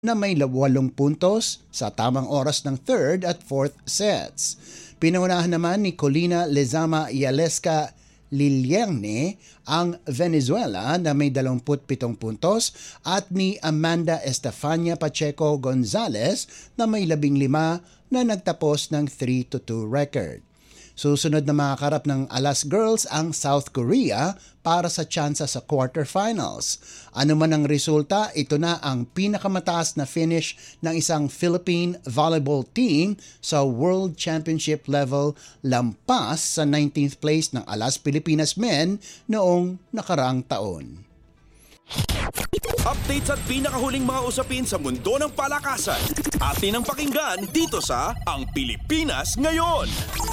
na may 8 puntos sa tamang oras ng third at fourth sets. Pinaunahan naman ni Colina Lezama Yaleska Lilierne ang Venezuela na may 27 puntos at ni Amanda Estefania Pacheco Gonzalez na may 15 na nagtapos ng 3-2 record. Susunod na makakarap ng Alas Girls ang South Korea para sa tsansa sa quarterfinals. Ano man ang resulta, ito na ang pinakamataas na finish ng isang Philippine volleyball team sa World Championship level lampas sa 19th place ng Alas Pilipinas Men noong nakaraang taon. Updates at pinakahuling mga usapin sa mundo ng palakasan. Atin ang pakinggan dito sa Ang Pilipinas Ngayon.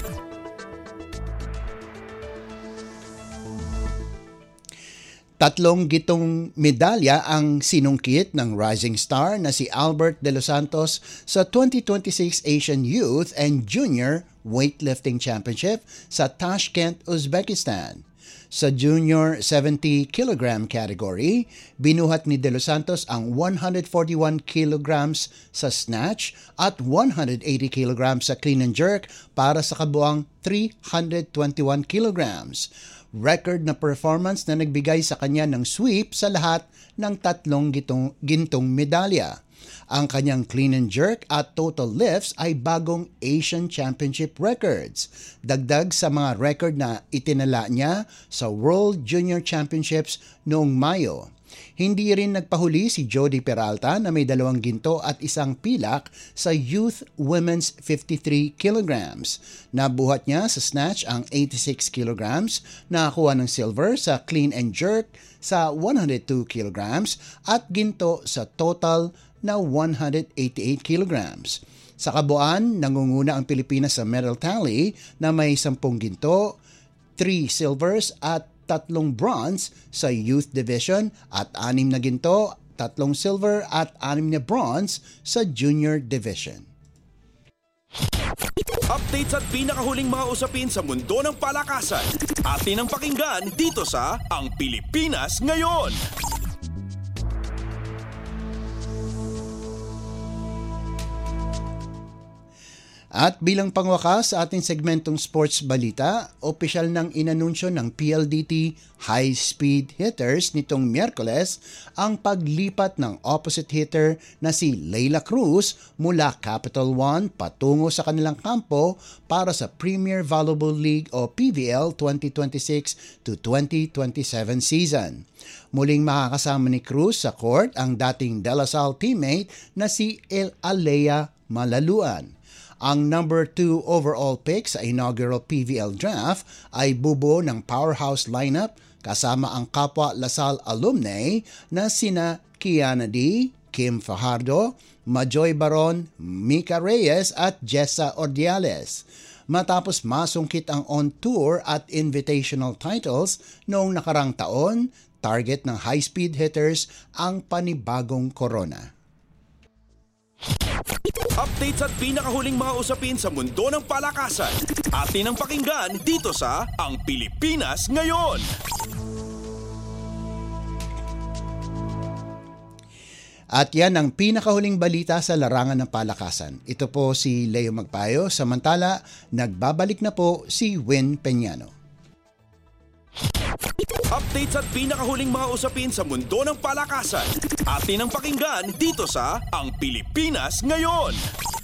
Tatlong gitong medalya ang sinungkit ng rising star na si Albert De Los Santos sa 2026 Asian Youth and Junior Weightlifting Championship sa Tashkent, Uzbekistan. Sa Junior 70 kg category, binuhat ni De Los Santos ang 141 kilograms sa snatch at 180 kilograms sa clean and jerk para sa kabuang 321 kilograms. Record na performance na nagbigay sa kanya ng sweep sa lahat ng tatlong gintong medalya. Ang kanyang clean and jerk at total lifts ay bagong Asian Championship records. Dagdag sa mga record na itinala niya sa World Junior Championships noong Mayo. Hindi rin nagpahuli si Jody Peralta na may 2 ginto at 1 pilak sa Youth Women's 53 kilograms. Nabuhat niya sa snatch ang 86 kilograms, nakakuha ng silver sa clean and jerk sa 102 kilograms at ginto sa total na 188 kilograms. Sa kabuuan, nangunguna ang Pilipinas sa medal tally na may 10 ginto, 3 silvers at 3 bronze sa youth division at 6 na ginto, 3 silver at 6 na bronze sa junior division. Updates at pinakahuling mga usapin sa mundo ng palakasan. Atin ang pakinggan dito sa Ang Pilipinas Ngayon. At bilang pangwakas sa ating segmentong sports balita, opisyal nang inanunsyo ng PLDT High Speed Hitters nitong Miyerkules ang paglipat ng opposite hitter na si Leila Cruz mula Capital One patungo sa kanilang kampo para sa Premier Volleyball League o PVL 2026 to 2027 season. Muling makakasama ni Cruz sa court ang dating De La Salle teammate na si Alea Malaluan. Ang number 2 overall pick sa inaugural PVL draft ay bubuo ng powerhouse lineup kasama ang kapwa Lasal alumni na sina Kiana D, Kim Fajardo, Majoy Baron, Mika Reyes at Jessa Ordiales. Matapos masungkit ang on-tour at invitational titles noong nakarang taon, target ng high-speed hitters ang panibagong corona. Updates at pinakahuling mga usapin sa mundo ng palakasan. Atin ang pakinggan dito sa Ang Pilipinas Ngayon. At yan ang pinakahuling balita sa larangan ng palakasan. Ito po si Leo Magpayo, samantala nagbabalik na po si Win Peñano. Updates at pinakahuling mga usapin sa mundo ng palakasan. Atin ang pakinggan dito sa Ang Pilipinas Ngayon.